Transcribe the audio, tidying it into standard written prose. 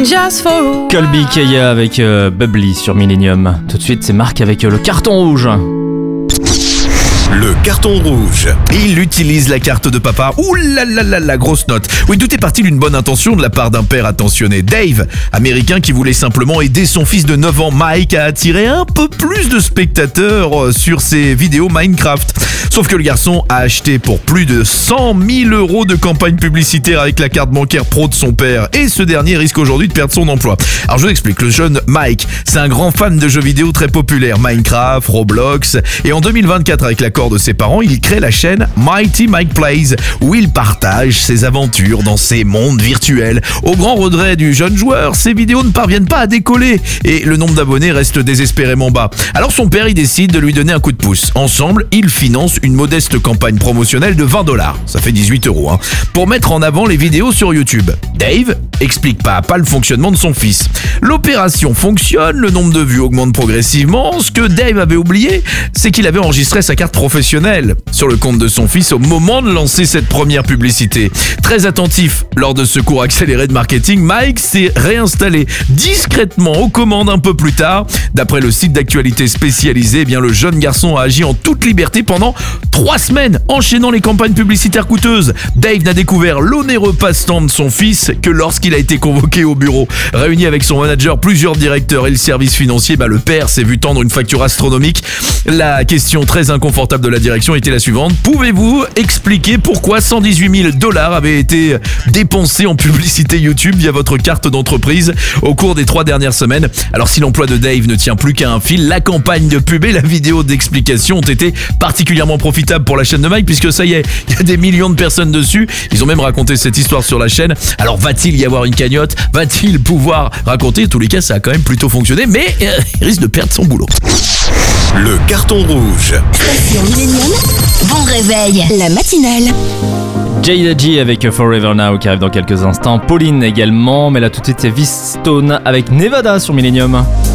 just for a while. Colby Kaya avec Bubbly sur Millennium. Tout de suite, c'est Marc avec le carton rouge. Le carton rouge. Il utilise la carte de papa. Ouh là là là la grosse note. Oui, tout est parti d'une bonne intention de la part d'un père attentionné. Dave, américain qui voulait simplement aider son fils de 9 ans Mike à attirer un peu plus de spectateurs sur ses vidéos Minecraft. Sauf que le garçon a acheté pour plus de 100 000 € de campagne publicitaire avec la carte bancaire pro de son père. Et ce dernier risque aujourd'hui de perdre son emploi. Alors je vous explique, le jeune Mike, c'est un grand fan de jeux vidéo très populaires. Minecraft, Roblox. Et en 2024, avec l'accord de ses parents, il crée la chaîne Mighty Mike Plays, où il partage ses aventures dans ces mondes virtuels. Au grand regret du jeune joueur, ses vidéos ne parviennent pas à décoller et le nombre d'abonnés reste désespérément bas. Alors son père, il décide de lui donner un coup de pouce. Ensemble, ils financent une modeste campagne promotionnelle de $20. Ça fait 18 €, pour mettre en avant les vidéos sur YouTube. Dave explique pas à pas le fonctionnement de son fils. L'opération fonctionne, le nombre de vues augmente progressivement. Ce que Dave avait oublié, c'est qu'il avait enregistré sa carte professionnelle sur le compte de son fils au moment de lancer cette première publicité. Très attentif lors de ce cours accéléré de marketing, Mike s'est réinstallé discrètement aux commandes un peu plus tard. D'après le site d'actualité spécialisé, le jeune garçon a agi en toute liberté pendant 3 semaines, enchaînant les campagnes publicitaires coûteuses. Dave n'a découvert l'onéreux passe-temps de son fils que lorsqu'il a été convoqué au bureau. Réuni avec son manager, plusieurs directeurs et le service financier, le père s'est vu tendre une facture astronomique. La question très inconfortable de la direction était la suivante: pouvez-vous expliquer pourquoi 118 000 $ avaient été dépensés en publicité YouTube via votre carte d'entreprise au cours des 3 dernières semaines? Alors si l'emploi de Dave ne tient plus qu'à un fil, la campagne de pub et la vidéo d'explication ont été particulièrement profitables pour la chaîne de Mike, puisque ça y est, il y a des millions de personnes dessus. Ils ont même raconté cette histoire sur la chaîne. Alors va-t-il y avoir une cagnotte? Va-t-il pouvoir raconter? En tous les cas, ça a quand même plutôt fonctionné, mais il risque de perdre son boulot. Le carton rouge. Station Millennium, bon réveil, la matinale. Jada G avec Forever Now qui arrive dans quelques instants. Pauline également, mais là tout de suite c'est Vistone avec Nevada sur Millennium.